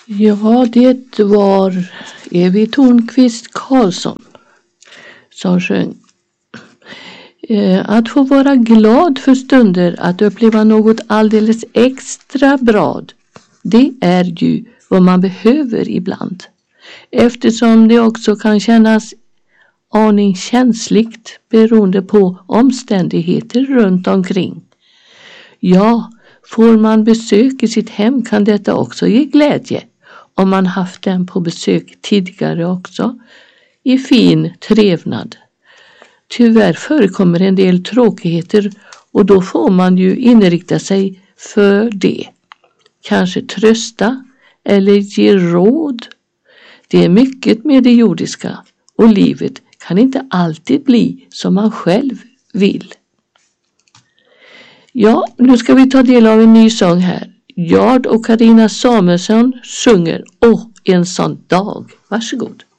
Ja, det var Evy Tornqvist Karlsson som sjöng. Att få vara glad för stunder, att uppleva något alldeles extra bra, det är ju vad man behöver ibland. Eftersom det också kan kännas aning känsligt beroende på omständigheter runt omkring. Ja, får man besök i sitt hem kan detta också ge glädje om man haft den på besök tidigare också i fin trevnad. Tyvärr förekommer en del tråkigheter och då får man ju inrikta sig för det. Kanske trösta eller ge råd. Det är mycket med det jordiska och livet kan inte alltid bli som man själv vill. Ja, nu ska vi ta del av en ny sång här. Gerd och Carina Samuelsson sjunger Åh, en sån dag. Varsågod.